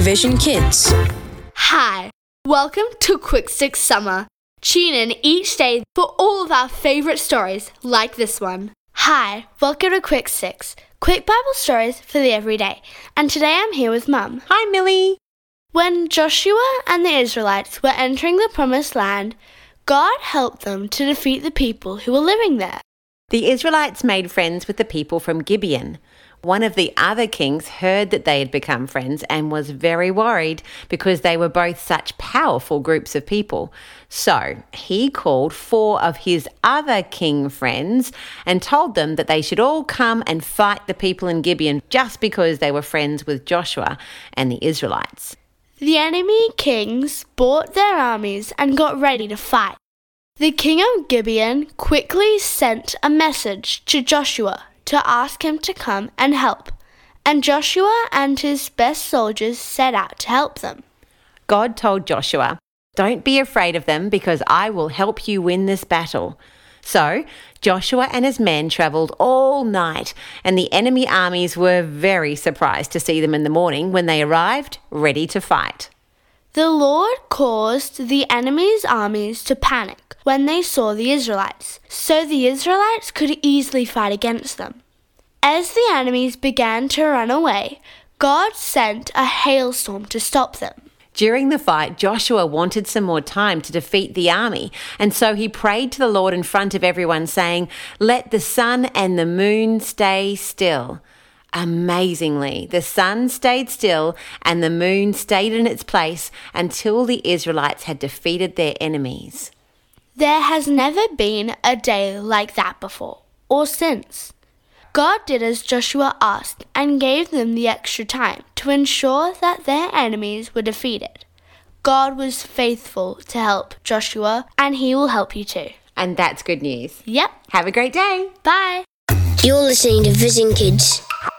to Vision Kids. Hi, welcome to Quick Six Summer. Tune in each day for all of our favourite stories like this one. Hi, welcome to Quick Six, quick Bible stories for the everyday. And today I'm here with Mum. Hi, Millie. When Joshua and the Israelites were entering the Promised Land, God helped them to defeat the people who were living there. The Israelites made friends with the people from Gibeon. One of the other kings heard that they had become friends and was very worried because they were both such powerful groups of people. So he called 4 of his other king friends and told them that they should all come and fight the people in Gibeon just because they were friends with Joshua and the Israelites. The enemy kings brought their armies and got ready to fight. The king of Gibeon quickly sent a message to Joshua to ask him to come and help, and Joshua and his best soldiers set out to help them. God told Joshua, "Don't be afraid of them because I will help you win this battle." So Joshua and his men travelled all night, and the enemy armies were very surprised to see them in the morning when they arrived ready to fight. The Lord caused the enemy's armies to panic when they saw the Israelites, so the Israelites could easily fight against them. As the enemies began to run away, God sent a hailstorm to stop them. During the fight, Joshua wanted some more time to defeat the army, and so he prayed to the Lord in front of everyone, saying, "Let the sun and the moon stay still." Amazingly, the sun stayed still and the moon stayed in its place until the Israelites had defeated their enemies. There has never been a day like that before or since. God did as Joshua asked and gave them the extra time to ensure that their enemies were defeated. God was faithful to help Joshua, and he will help you too. And that's good news. Yep. Have a great day. Bye. You're listening to Vision Kids.